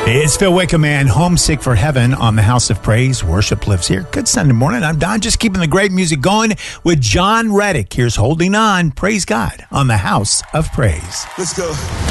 It's Phil Wickham, man. Homesick for Heaven on the House of Praise. Worship lives here. Good Sunday morning. I'm Don, just keeping the great music going with John Reddick. Here's Holding On. Praise God on the House of Praise. Let's go.